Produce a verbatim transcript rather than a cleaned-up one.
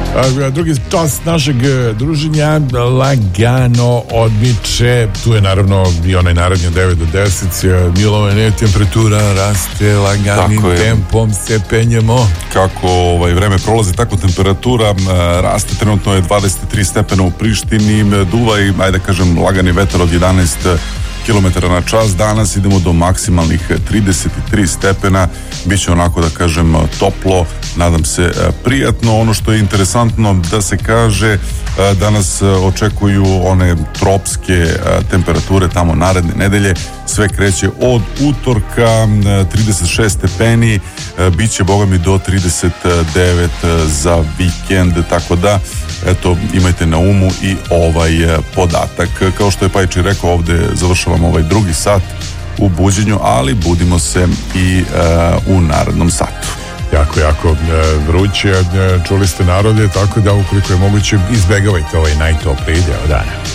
Drugi čas našeg druženja lagano odmiče. Tu je naravno i onaj naredni od devet do deset. Milovane, temperatura raste laganim tempom, se penjemo. Kako ovaj, vreme prolazi, tako temperatura raste. Trenutno je dvadeset tri stepena u Prištini, duva i, ajde kažem, lagani vetar od jedanaest kilometara na čas. Danas idemo do maksimalnih trideset tri stepena. Biće onako, da kažem, toplo, nadam se prijatno. Ono što je interesantno da se kaže, danas očekuju one tropske temperature tamo naredne nedelje. Sve kreće od utorka, trideset šest stepeni, biće bogami do trideset devet za vikend, tako da eto, imajte na umu i ovaj podatak. Kao što je Pajči rekao, ovde završavamo ovaj drugi sat u buđenju, ali budimo se i uh, u narednom satu. Jako, jako vruće, čuli ste narode, tako da ukoliko je moguće izbegavajte ovaj najtopliji deo dana.